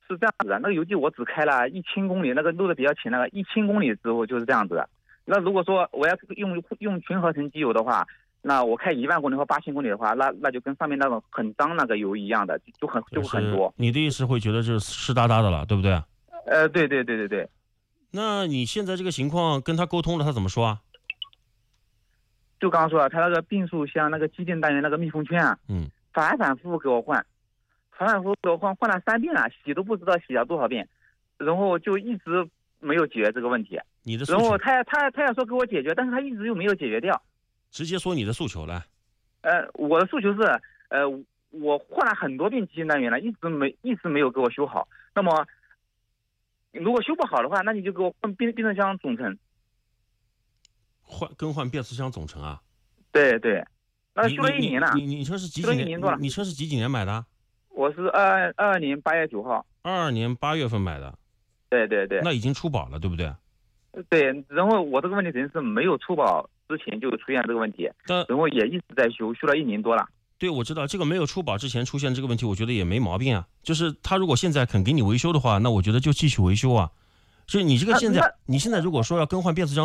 是这样子的，那个油机我只开了1000公里，那个漏的比较勤，那个1000公里之后就是这样子的。那如果说我要用纯合成机油的话，那我开10000公里或8000公里的话，那就跟上面那种很脏那个油一样的，就很多。 你的意思会觉得这湿哒哒的了，对不对？ 对。 那你现在这个情况跟他沟通了，他怎么说啊？ 就刚刚说了，他那个变速箱那个机电单元那个密封圈啊，反复给我换，换了3遍了，洗都不知道洗了多少遍，然后就一直没有解决这个问题。然后他也说给我解决，但是他一直又没有解决掉。 直接说你的诉求来。 我的诉求是，我换了很多遍机电单元了，一直没有给我修好。那么如果修不好的话，那你就给我换变速箱总成。 更换变速箱总成啊？ 对，那修了1年了。 你车是几几年？你车是几年买的？ 我是22年8月9号。 22年8月份买的。 对。 那已经出保了，对不对？ 对，然后我这个问题肯定是没有出保之前就出现这个问题，然后也一直在修了1年多了。 对，我知道这个没有出保之前出现这个问题，我觉得也没毛病啊。就是他如果现在肯给你维修的话，那我觉得就继续维修啊。所以你这个你现在如果说要更换变速箱